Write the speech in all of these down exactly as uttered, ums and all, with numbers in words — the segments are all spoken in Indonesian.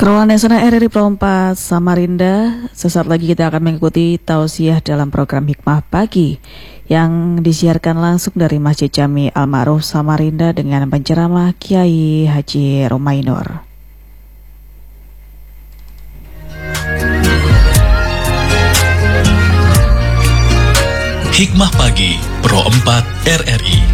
Keruan Nasional R R I Pro empat Samarinda. Sesaat lagi kita akan mengikuti tausiah dalam program Hikmah Pagi yang disiarkan langsung dari Masjid Jami Al-Ma'ruf Samarinda dengan penceramah Kiai Haji Romainur. Hikmah Pagi Pro empat R R I.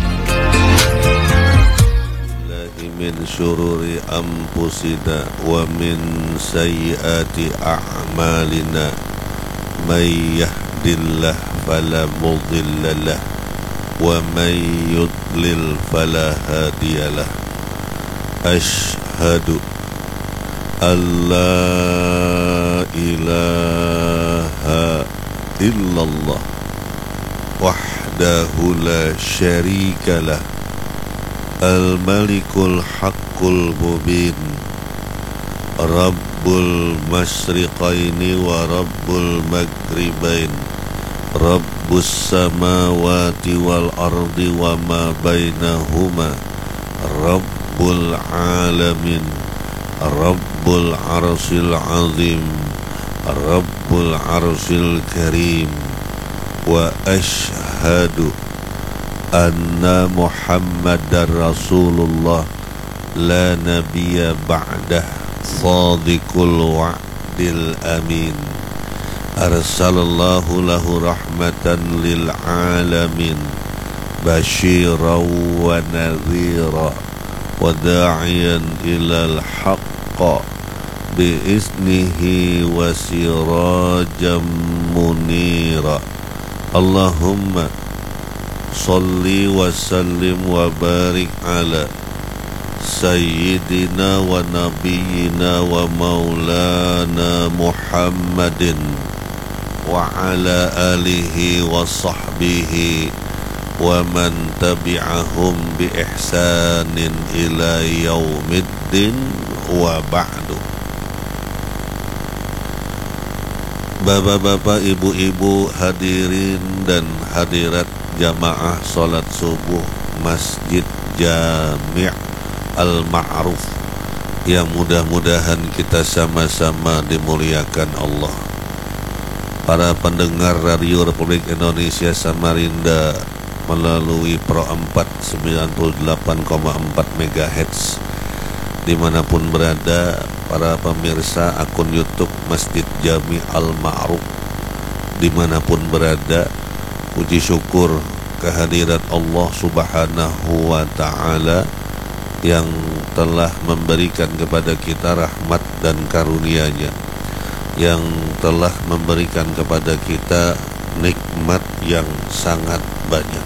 Min syururi anfusina wa min sayyiati a'malina may yahdillah fala mudhillalah wa may yudlil fala hadiyalah. Ashhadu an la ilaha illallah wahdahu la syarikalah Al-Malikul Haqqul Mubin Rabbul Masyriqaini wa Rabbul Maghribain Rabbus Samawati wal Ardi wa ma bainahuma Rabbul Alamin Rabbul Arsil Azim Rabbul Arsil Karim wa ashhadu anna Muhammadar Rasulullah la nabiyya ba'dah sadiqul wa'dil amin arsalallahu lahu rahmatan lil alamin basyiran wa nadhira wa da'iyan ilal haqqa biiznihi wa sirajan munira. Allahumma Salli wa sallim wa barik ala Sayyidina wa Nabiyyina wa Maulana Muhammadin wa ala alihi wa sahbihi wa man tabi'ahum bi ihsanin ila yaumiddin wa ba'du. Bapak-bapak, ibu-ibu, hadirin dan hadirat jamaah salat subuh Masjid Jami' Al-Ma'ruf yang mudah-mudahan kita sama-sama dimuliakan Allah. Para pendengar Radio Republik Indonesia Samarinda melalui Pro empat sembilan puluh delapan koma empat megahertz dimanapun berada, para pemirsa akun YouTube Masjid Jami Al-Ma'ruf dimanapun berada, puji syukur kehadirat Allah Subhanahu wa ta'ala yang telah memberikan kepada kita rahmat dan karunia-Nya, yang telah memberikan kepada kita nikmat yang sangat banyak.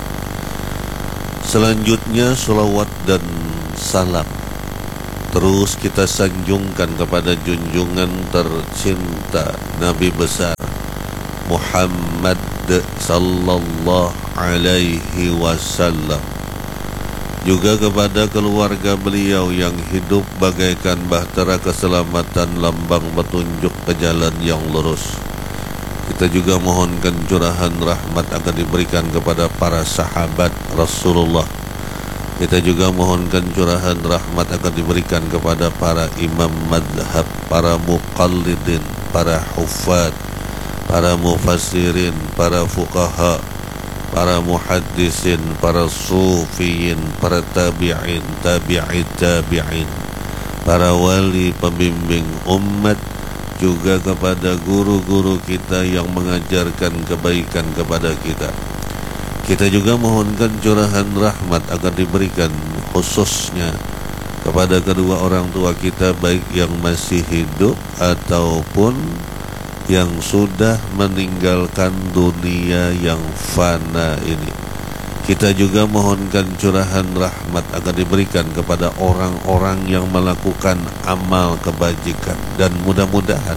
Selanjutnya salawat dan salam terus kita sanjungkan kepada junjungan tercinta Nabi besar Muhammad sallallahu alaihi wasallam, juga kepada keluarga beliau yang hidup bagaikan bahtera keselamatan, lambang petunjuk ke jalan yang lurus. Kita juga mohonkan curahan rahmat akan diberikan kepada para sahabat Rasulullah. Kita juga mohonkan curahan rahmat akan diberikan kepada para imam madhab, para muqallidin, para huffaz, para mufassirin, para fuqaha, para muhaddisin, para sufiyin, para tabi'in, tabi'it tabi'in, para wali pembimbing umat, juga kepada guru-guru kita yang mengajarkan kebaikan kepada kita. Kita juga mohonkan curahan rahmat akan diberikan khususnya kepada kedua orang tua kita, baik yang masih hidup ataupun yang sudah meninggalkan dunia yang fana ini. Kita juga mohonkan curahan rahmat akan diberikan kepada orang-orang yang melakukan amal kebajikan, dan mudah-mudahan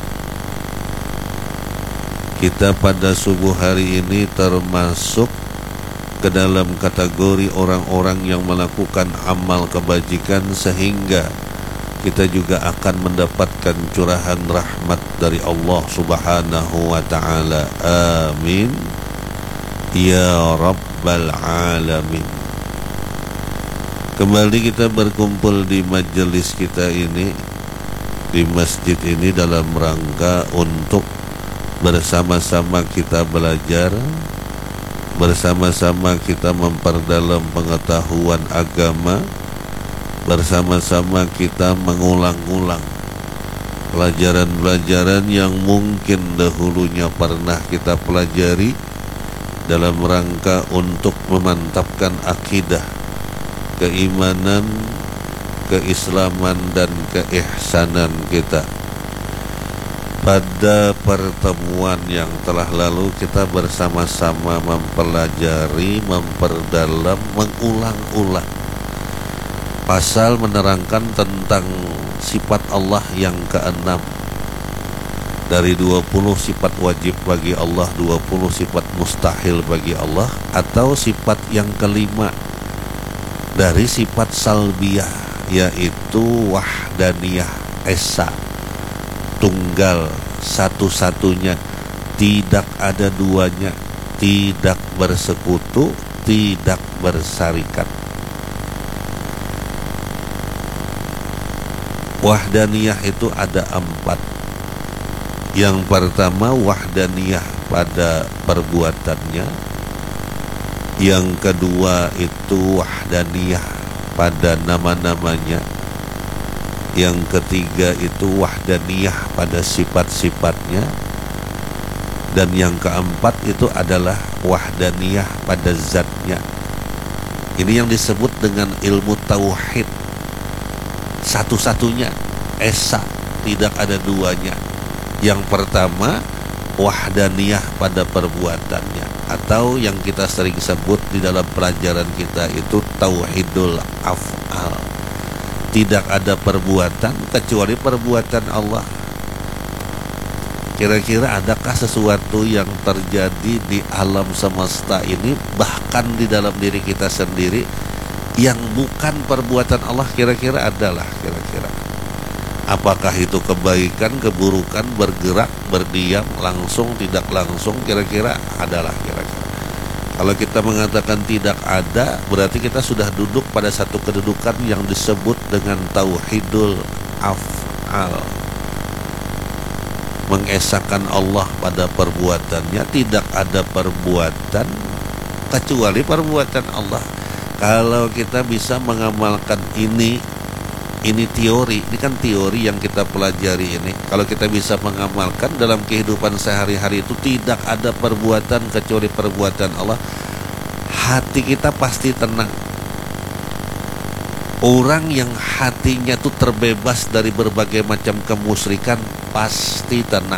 kita pada subuh hari ini termasuk ke dalam kategori orang-orang yang melakukan amal kebajikan, sehingga kita juga akan mendapatkan curahan rahmat dari Allah Subhanahu wa ta'ala. Amin ya Rabbal Alamin. Kembali kita berkumpul di majelis kita ini di masjid ini dalam rangka untuk bersama-sama kita belajar, bersama-sama kita memperdalam pengetahuan agama, bersama-sama kita mengulang-ulang pelajaran-pelajaran yang mungkin dahulunya pernah kita pelajari dalam rangka untuk memantapkan akidah, keimanan, keislaman dan keihsanan kita. Pada pertemuan yang telah lalu kita bersama-sama mempelajari, memperdalam, mengulang-ulang pasal menerangkan tentang sifat Allah yang keenam. Dari dua puluh sifat wajib bagi Allah, dua puluh sifat mustahil bagi Allah, atau sifat yang kelima dari sifat salbiyah, yaitu wahdaniyah, esa, tunggal, satu-satunya, tidak ada duanya, tidak bersekutu, tidak bersarikat. Wahdaniyah itu ada empat. Yang pertama wahdaniyah pada perbuatannya. Yang kedua itu wahdaniyah pada nama-namanya. Yang ketiga itu wahdaniyah pada sifat-sifatnya. Dan yang keempat itu adalah wahdaniyah pada zatnya. Ini yang disebut dengan ilmu tauhid. Satu-satunya, esa, tidak ada duanya. Yang pertama wahdaniyah pada perbuatannya, atau yang kita sering sebut di dalam pelajaran kita itu tauhidul af'al. Tidak ada perbuatan kecuali perbuatan Allah. Kira-kira adakah sesuatu yang terjadi di alam semesta ini, bahkan di dalam diri kita sendiri, yang bukan perbuatan Allah? Kira-kira adalah kira-kira apakah itu kebaikan, keburukan, bergerak, berdiam, langsung, tidak langsung, kira-kira adalah kira-kira. Kalau kita mengatakan tidak ada, berarti kita sudah duduk pada satu kedudukan yang disebut dengan tauhidul af'al, mengesahkan Allah pada perbuatannya. Tidak ada perbuatan kecuali perbuatan Allah. Kalau kita bisa mengamalkan ini, ini teori, ini kan teori yang kita pelajari ini. Kalau kita bisa mengamalkan dalam kehidupan sehari-hari itu, tidak ada perbuatan kecuali perbuatan Allah, hati kita pasti tenang. Orang yang hatinya tuh terbebas dari berbagai macam kemusyrikan pasti tenang.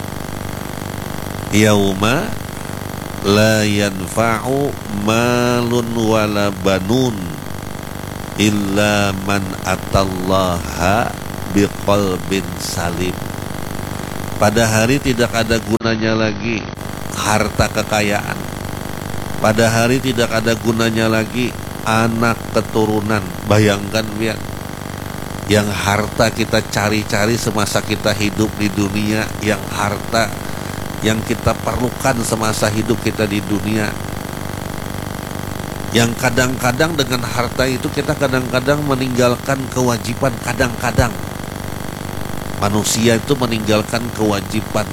Yauma la yanfa'u malun wala banun illa man atallaha biqalbin salim. Pada hari tidak ada gunanya lagi harta kekayaan. Pada hari tidak ada gunanya lagi anak keturunan. Bayangkan lihat, yang harta kita cari-cari semasa kita hidup di dunia, yang harta yang kita perlukan semasa hidup kita di dunia, yang kadang-kadang dengan harta itu kita kadang-kadang meninggalkan kewajiban. Kadang-kadang manusia itu meninggalkan kewajiban.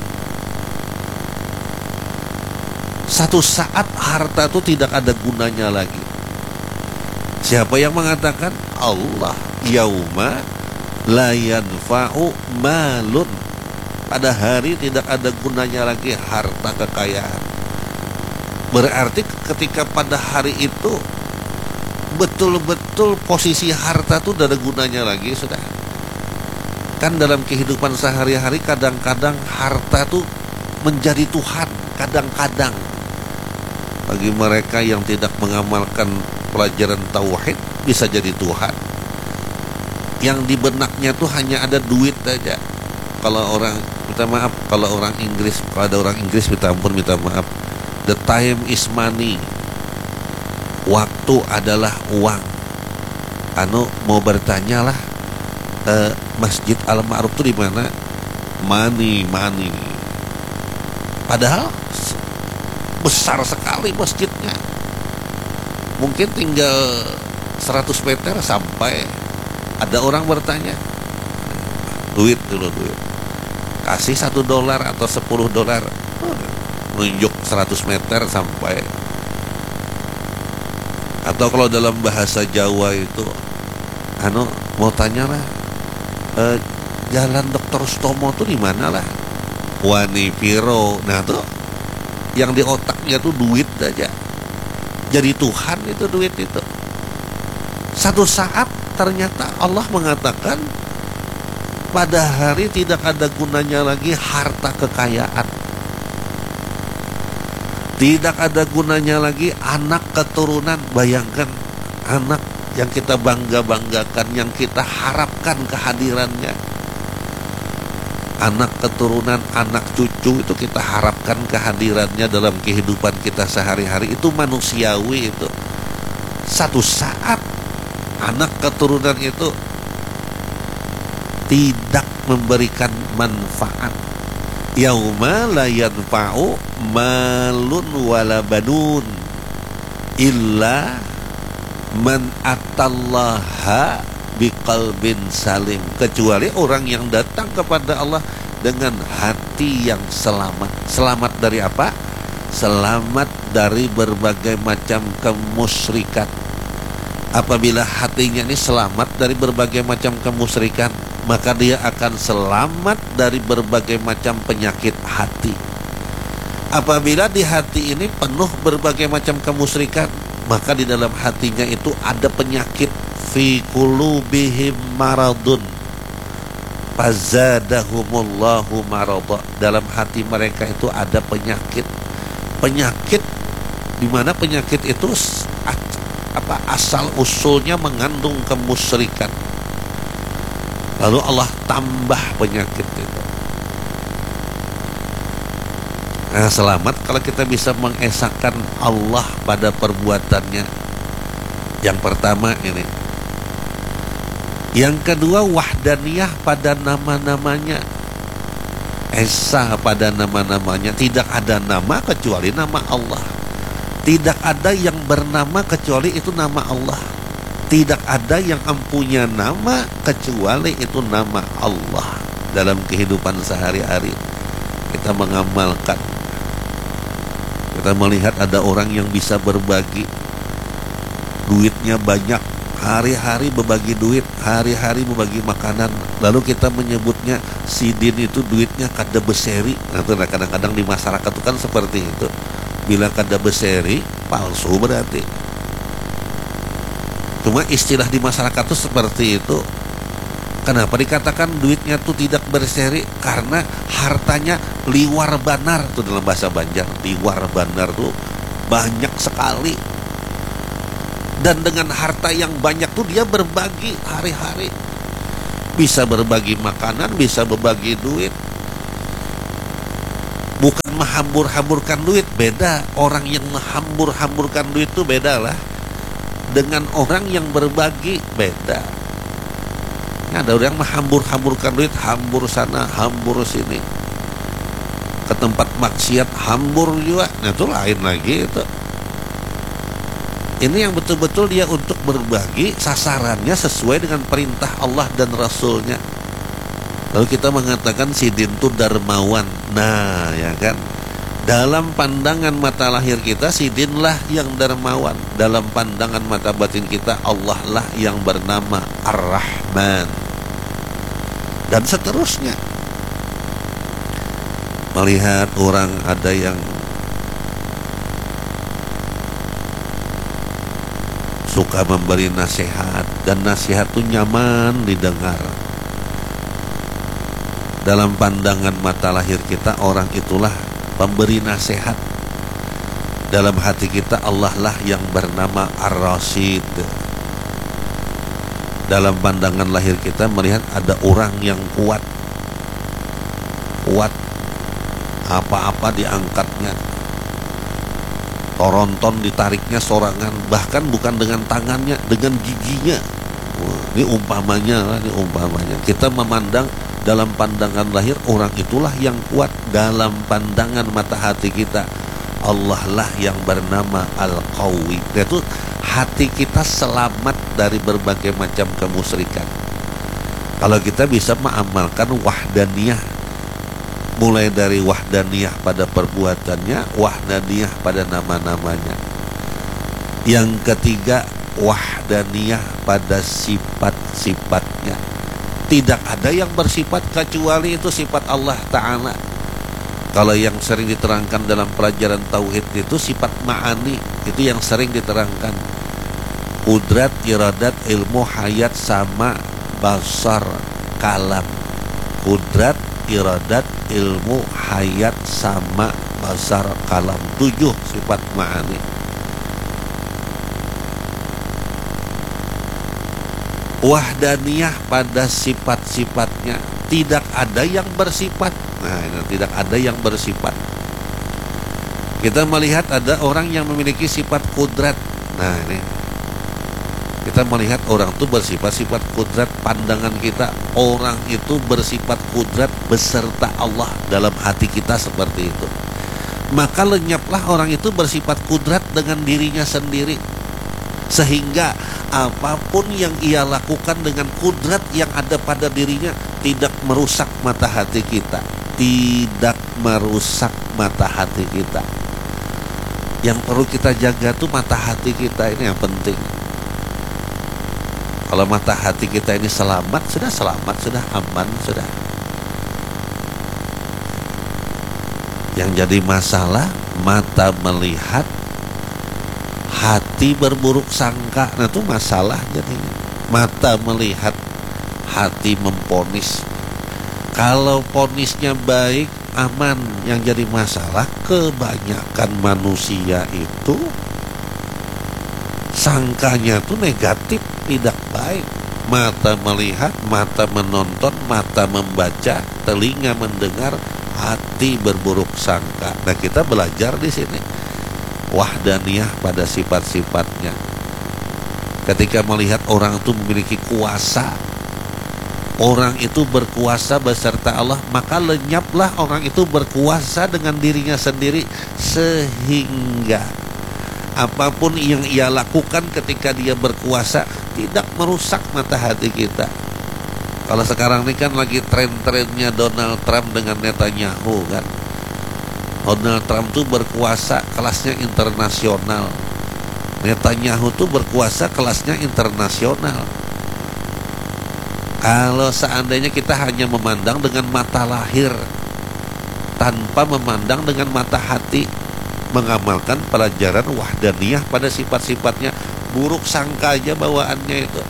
Satu saat harta itu tidak ada gunanya lagi. Siapa yang mengatakan? Allah. Yauma la yanfa'u malun. Pada hari tidak ada gunanya lagi harta kekayaan. Berarti ketika pada hari itu betul-betul posisi harta itu tidak ada gunanya lagi, sudah. Kan dalam kehidupan sehari-hari kadang-kadang harta itu menjadi Tuhan. Kadang-kadang bagi mereka yang tidak mengamalkan pelajaran tauhid bisa jadi Tuhan. Yang di benaknya tuh hanya ada duit aja. Kalau orang, minta maaf, kalau orang Inggris, kalau ada orang Inggris minta ampun, minta maaf. The time is money. Waktu adalah uang. Anu mau bertanya lah, eh, Masjid Al-Ma'ruf itu di mana? Money, money. Padahal besar sekali masjidnya. Mungkin tinggal seratus meter sampai. Ada orang bertanya, duit dulu duit. Kasih satu dolar atau sepuluh dolar, nunjuk seratus meter sampai. Atau kalau dalam bahasa Jawa itu, anu mau tanya lah, e, jalan Dokter Stomo tuh di mana lah? Wani Piro. Nah tuh yang di otaknya tuh duit aja. Jadi Tuhan itu duit itu. Satu saat ternyata Allah mengatakan pada hari tidak ada gunanya lagi harta kekayaan. Tidak ada gunanya lagi anak keturunan. Bayangkan anak yang kita bangga-banggakan, yang kita harapkan kehadirannya. Anak keturunan, anak cucu itu kita harapkan kehadirannya dalam kehidupan kita sehari-hari. Itu manusiawi itu. Satu saat anak keturunan itu tidak memberikan manfaat. Yauma la yanfa'u malun wala banun illa man atallaha biqalbin salim, kecuali orang yang datang kepada Allah dengan hati yang selamat. Selamat dari apa? Selamat dari berbagai macam kemusyrikan. Apabila hatinya ini selamat dari berbagai macam kemusyrikan, maka dia akan selamat dari berbagai macam penyakit hati. Apabila di hati ini penuh berbagai macam kemusyrikan, maka di dalam hatinya itu ada penyakit. Fi qulubihim maradun fazadahumullahu marada. Dalam hati mereka itu ada penyakit. Penyakit di mana penyakit itu apa asal usulnya mengandung kemusyrikan. Lalu Allah tambah penyakit itu. Nah, selamat kalau kita bisa mengesahkan Allah pada perbuatannya. Yang pertama ini. Yang kedua, wahdaniyah pada nama-namanya. Esa pada nama-namanya. Tidak ada nama kecuali nama Allah. Tidak ada yang bernama kecuali itu nama Allah. Tidak ada yang mempunyai nama kecuali itu nama Allah. Dalam kehidupan sehari-hari kita mengamalkan. Kita melihat ada orang yang bisa berbagi. Duitnya banyak, hari-hari berbagi duit, hari-hari berbagi makanan. Lalu kita menyebutnya sidin itu duitnya kada beseri. Nah, itu kadang-kadang di masyarakat itu kan seperti itu. Bila kada beseri, palsu berarti. Cuma istilah di masyarakat itu seperti itu. Kenapa dikatakan duitnya itu tidak berseri? Karena hartanya liwar banar tuh dalam bahasa Banjar. Liwar banar tuh banyak sekali. Dan dengan harta yang banyak tuh dia berbagi hari-hari. Bisa berbagi makanan, bisa berbagi duit. Bukan menghambur-hamburkan duit, beda. Orang yang menghambur-hamburkan duit itu beda lah. Dengan orang yang berbagi, beda. Nah, ada orang menghambur-hamburkan duit, hambur sana, hambur sini. Ke tempat maksiat, hambur juga. Nah, itu lain lagi itu. Ini yang betul-betul dia untuk berbagi, sasarannya sesuai dengan perintah Allah dan Rasulnya. Lalu kita mengatakan sidin itu dermawan. Nah, ya kan, dalam pandangan mata lahir kita sidinlah yang dermawan. Dalam pandangan mata batin kita Allah lah yang bernama Ar-Rahman. Dan seterusnya. Melihat orang ada yang suka memberi nasihat, dan nasihat itu nyaman didengar. Dalam pandangan mata lahir kita orang itulah pemberi nasihat. Dalam hati kita Allah lah yang bernama Ar-Rasyid. Dalam pandangan lahir kita melihat ada orang yang kuat. Kuat, apa-apa diangkatnya, toronton ditariknya sorangan, bahkan bukan dengan tangannya, dengan giginya. Wah, ini umpamanya lah, ini umpamanya. Kita memandang dalam pandangan lahir orang itulah yang kuat. Dalam pandangan mata hati kita Allah lah yang bernama Al-Qawi. Itu hati kita selamat dari berbagai macam kemusyrikan. Kalau kita bisa mengamalkan wahdaniyah, mulai dari wahdaniyah pada perbuatannya, wahdaniyah pada nama-namanya. Yang ketiga, wahdaniyah pada sifat-sifatnya. Tidak ada yang bersifat kecuali itu sifat Allah Ta'ala. Kalau yang sering diterangkan dalam pelajaran tauhid itu sifat ma'ani, itu yang sering diterangkan. Qudrat, iradat, ilmu, hayat, sama, basar, kalam. Qudrat, iradat, ilmu, hayat, sama, basar, kalam. Tujuh sifat ma'ani. Wahdaniyah pada sifat-sifatnya. Tidak ada yang bersifat. Nah, ini tidak ada yang bersifat. Kita melihat ada orang yang memiliki sifat kudrat. Nah, ini kita melihat orang itu bersifat-sifat kudrat. Pandangan kita, orang itu bersifat kudrat beserta Allah dalam hati kita seperti itu. Maka lenyaplah orang itu bersifat kudrat dengan dirinya sendiri, sehingga apapun yang ia lakukan dengan kudrat yang ada pada dirinya tidak merusak mata hati kita. Tidak merusak mata hati kita. Yang perlu kita jaga tuh mata hati kita, ini yang penting. Kalau mata hati kita ini selamat, sudah selamat, sudah aman, sudah. Yang jadi masalah, mata melihat, hati berburuk sangka. Nah itu masalah jadinya. Mata melihat, hati memponis. Kalau ponisnya baik, aman. Yang jadi masalah, kebanyakan manusia itu sangkanya tuh negatif, tidak baik. Mata melihat, mata menonton, mata membaca, telinga mendengar, hati berburuk sangka. Nah kita belajar di sini wahdaniyah pada sifat-sifatnya. Ketika melihat orang itu memiliki kuasa, orang itu berkuasa beserta Allah, maka lenyaplah orang itu berkuasa dengan dirinya sendiri, sehingga apapun yang ia lakukan ketika dia berkuasa tidak merusak mata hati kita. Kalau sekarang ini kan lagi tren-trennya Donald Trump dengan Netanyahu kan. Donald Trump tuh berkuasa kelasnya internasional. Netanyahu tuh berkuasa kelasnya internasional. Kalau seandainya kita hanya memandang dengan mata lahir tanpa memandang dengan mata hati, mengamalkan pelajaran wahdaniyah pada sifat-sifatnya, buruk sangka aja bawaannya itu.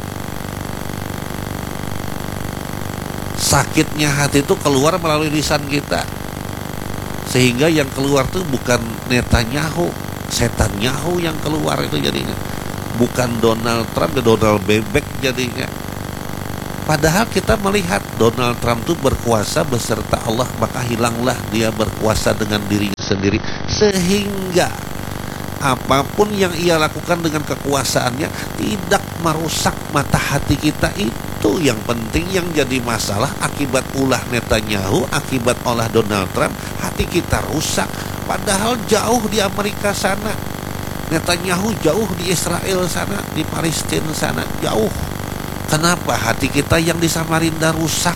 Sakitnya hati itu keluar melalui lisan kita, sehingga yang keluar tuh bukan Netanyahu, setanyahu yang keluar itu jadinya. Bukan Donald Trump, Donald bebek jadinya. Padahal kita melihat Donald Trump itu berkuasa beserta Allah, maka hilanglah dia berkuasa dengan dirinya sendiri, sehingga apapun yang ia lakukan dengan kekuasaannya tidak merusak mata hati kita. Itu yang penting. Yang jadi masalah akibat ulah Netanyahu, akibat olah Donald Trump, hati kita rusak. Padahal jauh di Amerika sana, Netanyahu jauh di Israel sana, di Palestina sana, jauh. Kenapa hati kita yang di Samarinda rusak?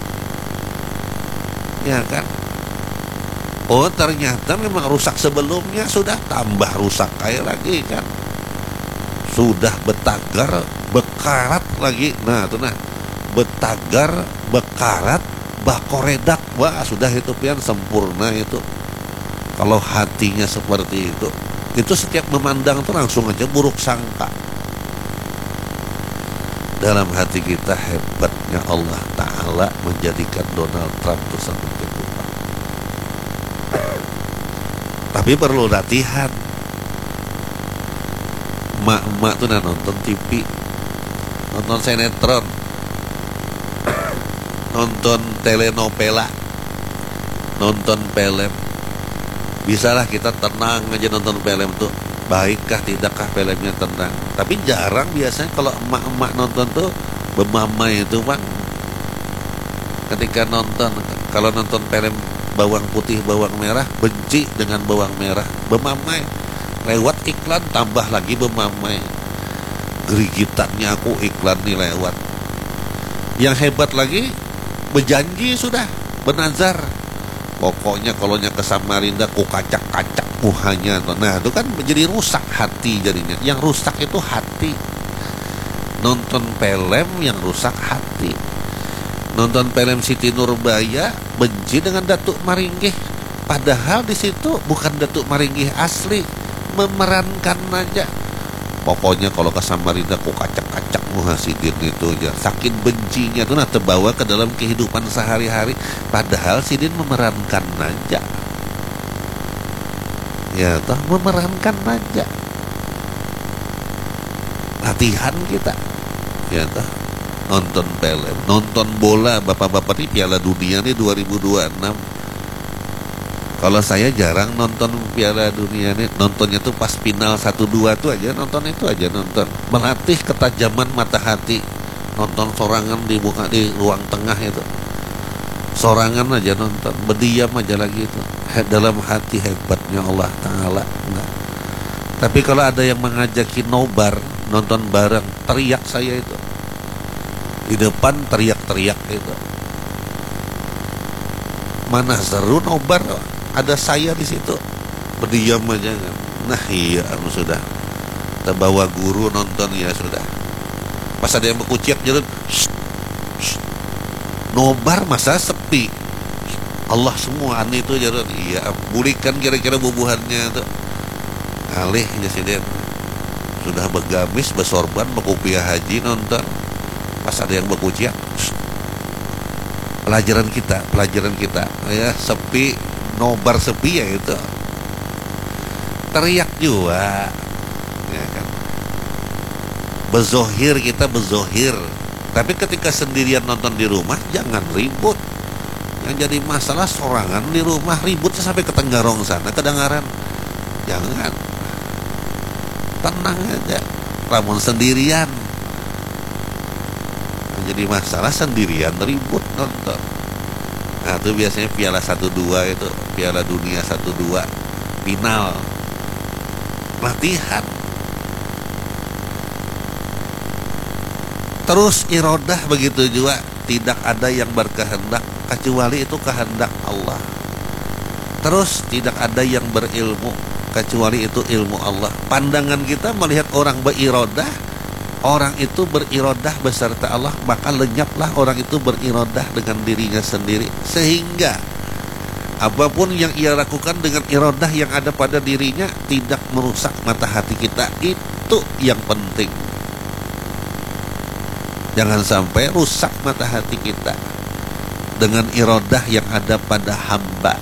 Ya kan? Oh ternyata memang rusak sebelumnya, sudah tambah rusak kayak lagi kan. Sudah betagar, bekarat lagi. Nah itu nah, betagar, bekarat, bakoredak. Wah sudah itu pian sempurna itu. Kalau hatinya seperti itu, itu setiap memandang tuh langsung aja buruk sangka. Dalam hati kita, hebatnya Allah Ta'ala menjadikan Donald Trump itu seperti itu. Tapi perlu latihan. Mak-mak tuh nah nonton T V, nonton sinetron, nonton telenovela, nonton film. Bisalah kita tenang aja nonton film tuh. Baikkah tidakkah filmnya tenang. Tapi jarang biasanya kalau emak-emak nonton tuh bemamai itu bang. Ketika nonton, kalau nonton film bawang putih, bawang merah, benci dengan bawang merah, bemamai. Lewat iklan tambah lagi bemamai. Gerigitannya aku iklan nih lewat. Yang hebat lagi, berjanji sudah, bernazar, pokoknya kalau nya ke Samarinda ku kacak-kacak muhanya. Nah itu kan menjadi rusak hati jadinya. Yang rusak itu hati. Nonton film yang rusak hati. Nonton film Siti Nurbaya benci dengan Datuk Maringgih, padahal di situ bukan Datuk Maringgih asli, memerankan aja. Pokoknya kalau ke Samarinda ku kacak-kacak muhasidin itu aja. Saking bencinya tuh nah terbawa ke dalam kehidupan sehari-hari, padahal Sidin memerankan aja. Ya toh memerankan aja. Latihan kita. Ya toh nonton film, nonton bola. Bapak-bapak ini Piala Dunia nih dua ribu dua puluh enam. Kalau saya jarang nonton Piala Dunia nih, nontonnya tuh pas final satu dua tuh aja, nonton itu aja nonton. Melatih ketajaman mata hati. Nonton sorangan di muka di ruang tengah itu. Sorangan aja nonton, berdiam aja lagi itu. Dalam hati hebatnya Allah Ta'ala. Enggak. Tapi kalau ada yang mengajakin nobar, nonton bareng, teriak saya itu. Di depan teriak-teriak itu. Mana seru nobar, ada saya di situ, berdiam aja kan. Nah iya sudah, terbawa guru nonton ya sudah. Pas ada yang berkuciak jalan, nobar masa sepi, Allah semua aneh itu jalan. Iya, bulikan kira-kira bubuhannya tuh. Alih presiden sudah begamis, bersorban, berkopiah haji nonton. Pas ada yang berkuciak, pelajaran kita, pelajaran kita ya sepi, nobar sepi ya itu. Teriak juga ya kan. Bezohir kita bezohir. Tapi ketika sendirian nonton di rumah jangan ribut. Yang jadi masalah sorangan di rumah, ributnya sampai ke Tenggarong sana, kedengaran. Jangan. Tenang aja. Namun sendirian. Jadi masalah sendirian ribut nonton. Nah itu biasanya Piala satu dua itu, Piala Dunia satu dua final. Latihan. Terus irodah begitu juga, tidak ada yang berkehendak kecuali itu kehendak Allah. Terus tidak ada yang berilmu kecuali itu ilmu Allah. Pandangan kita melihat orang berirodah, orang itu berirodah beserta Allah, maka lenyaplah orang itu berirodah dengan dirinya sendiri. Sehingga apapun yang ia lakukan dengan irodah yang ada pada dirinya tidak merusak mata hati kita. Itu yang penting. Jangan sampai rusak mata hati kita dengan irodah yang ada pada hamba.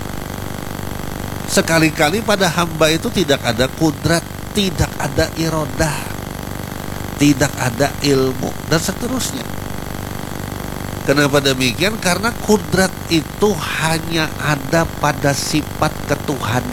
Sekali-kali pada hamba itu tidak ada kudrat, tidak ada irodah, tidak ada ilmu, dan seterusnya. Kenapa demikian? Karena kudrat itu hanya ada pada sifat ketuhanan.